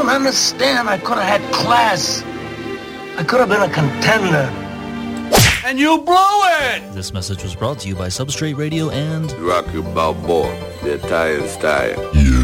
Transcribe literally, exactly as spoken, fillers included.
don't understand. I could have had class. I could have been a contender. And you blew it! This message was brought to you by Substrate Radio and Rocky Balboa, the Italian style. You.